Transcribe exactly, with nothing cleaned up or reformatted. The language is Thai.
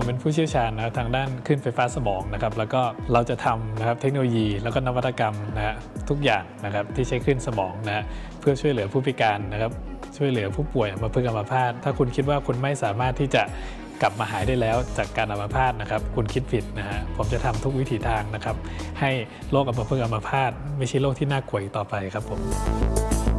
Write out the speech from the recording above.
เป็นผู้เชี่ยวชาญนะทางด้านคลื่นไฟฟ้าสมองนะครับแล้วก็เราจะทำนะครับเทคโนโลยีแล้วก็นวัตกรรมนะฮะทุกอย่างนะครับที่ใช้คลื่นสมองนะฮะเพื่อช่วยเหลือผู้พิการนะครับช่วยเหลือผู้ป่วยอัมพฤกษ์อัมพาตถ้าคุณคิดว่าคุณไม่สามารถที่จะกลับมาหายได้แล้วจากการอัมพาตนะครับคุณคิดผิดนะฮะผมจะทำทุกวิถีทางนะครับให้โรคอัมพฤกษ์อัมพาตไม่ใช่โรคที่น่ากลัวอีกต่อไปครับผม